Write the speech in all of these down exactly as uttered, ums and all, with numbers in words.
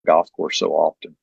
golf course so often.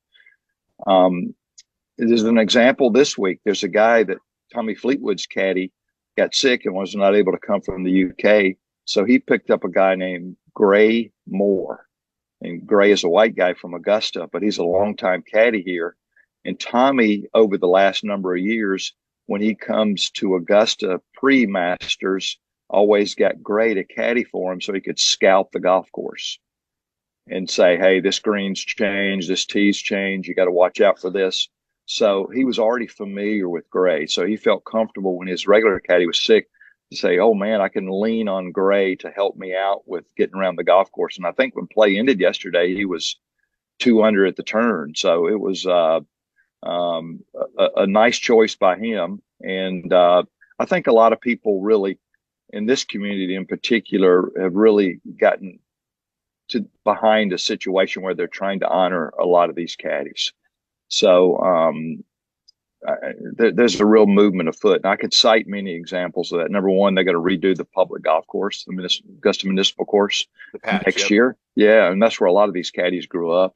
Um, there's an example this week. There's a guy that Tommy Fleetwood's caddy got sick and was not able to come from the U K. So he picked up a guy named Gray Moore. And Gray is a white guy from Augusta, but he's a longtime caddy here. And Tommy, over the last number of years, when he comes to Augusta pre-Masters, always got Gray to caddy for him so he could scout the golf course and say, hey, this green's changed, this tee's changed, you got to watch out for this. So he was already familiar with Gray. So he felt comfortable when his regular caddy was sick to say, oh, man, I can lean on Gray to help me out with getting around the golf course. And I think when play ended yesterday, he was two under at the turn. So it was uh, um, a, a nice choice by him. And uh, I think a lot of people really, in this community in particular, have really gotten to behind a situation where they're trying to honor a lot of these caddies. So um, I, there, there's a real movement afoot. And I could cite many examples of that. Number one, they're going to redo the public golf course, the Munis- Augusta Municipal Course The patch, next yep. year. Yeah, and that's where a lot of these caddies grew up.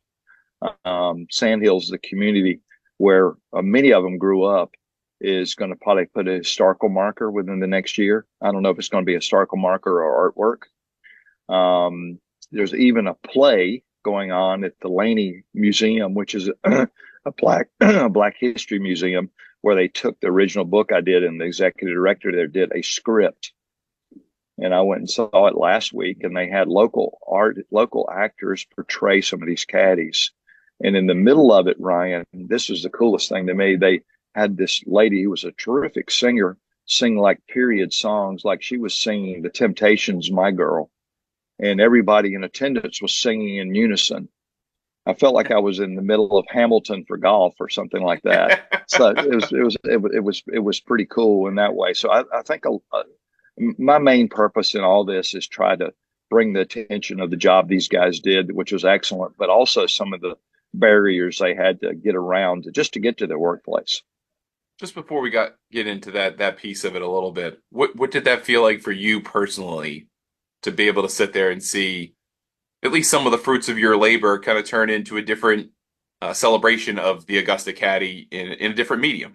Um, Sandhills, the community where uh, many of them grew up, is going to probably put a historical marker within the next year. I don't know if it's going to be a historical marker or artwork. Um, there's even a play going on at the Laney Museum, which is a, a black a Black History museum, where they took the original book I did, and the executive director there did a script. And I went and saw it last week, and they had local art, local actors portray some of these caddies. And in the middle of it, Ryan, this was the coolest thing to me. They had this lady who was a terrific singer sing like period songs, like she was singing The Temptations' My Girl, and everybody in attendance was singing in unison. I felt like I was in the middle of Hamilton for golf or something like that. So it was, it was, it, was, it was, it was pretty cool in that way. So I, I think a, a, my main purpose in all this is try to bring the attention of the job these guys did, which was excellent, but also some of the barriers they had to get around to, just to get to their workplace. Just before we got get into that that piece of it a little bit, what what did that feel like for you personally to be able to sit there and see at least some of the fruits of your labor kind of turn into a different uh, celebration of the Augusta Caddy in in a different medium?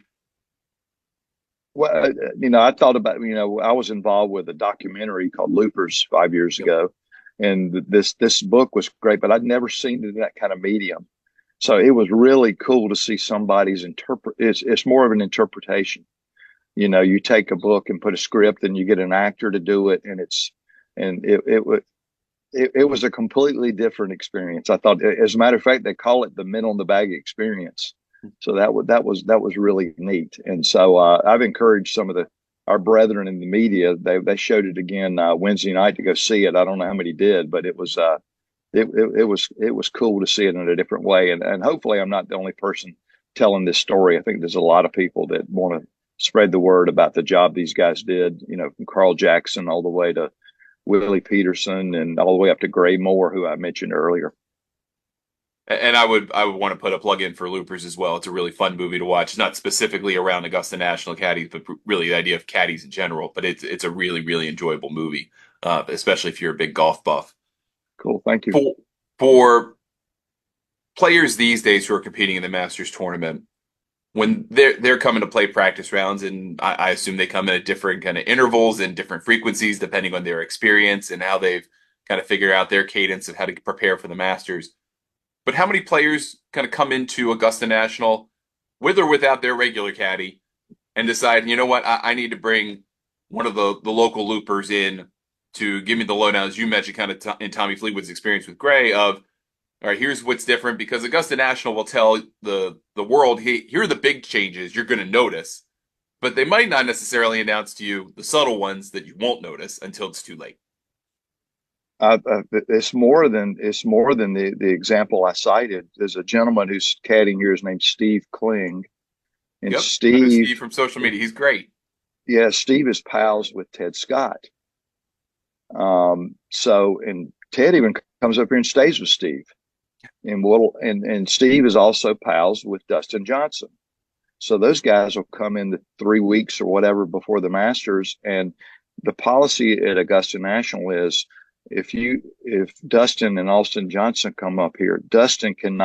Well, uh, you know, I thought about, you know, I was involved with a documentary called Loopers five years Yep. ago, and this this book was great, but I'd never seen it in that kind of medium. So it was really cool to see somebody's interpret. It's it's more of an interpretation. You know, you take a book and put a script, and you get an actor to do it, and it's and it it was it, it was a completely different experience. I thought, as a matter of fact, they call it the men on the bag experience. So that was that was that was really neat. And so uh, I've encouraged some of the our brethren in the media. They they showed it again uh, Wednesday night to go see it. I don't know how many did, but it was uh, it, it it was it was cool to see it in a different way. And and hopefully I'm not the only person telling this story. I think there's a lot of people that want to spread the word about the job these guys did. You know, from Carl Jackson all the way to Willie Peterson and all the way up to Gray Moore, who I mentioned earlier. And I would I would want to put a plug in for Loopers as well. It's a really fun movie to watch, not specifically around Augusta National caddies, but really the idea of caddies in general. But it's it's a really really enjoyable movie, uh, especially if you're a big golf buff. Cool. Thank you. For for players these days who are competing in the Masters tournament, when they're they're coming to play practice rounds, and I, I assume they come in at different kind of intervals and different frequencies depending on their experience and how they've kind of figured out their cadence of how to prepare for the Masters. But how many players kind of come into Augusta National with or without their regular caddy and decide, you know what, I, I need to bring one of the, the local loopers in to give me the lowdown, as you mentioned, kind of t- in Tommy Fleetwood's experience with Gray, of, all right, here's what's different, because Augusta National will tell the, the world, hey, here are the big changes you're going to notice, but they might not necessarily announce to you the subtle ones that you won't notice until it's too late. Uh, uh, it's more than it's more than the the example I cited. There's a gentleman who's caddying here. His name's Steve Kling, and Yep, I know Steve, Steve from social media. He's great. yeah, Steve is pals with Ted Scott. Um, so and Ted even comes up here and stays with Steve, and will and and Steve is also pals with Dustin Johnson. So those guys will come in the three weeks or whatever before the Masters, and the policy at Augusta National is if you if Dustin and Austin Johnson come up here, Dustin cannot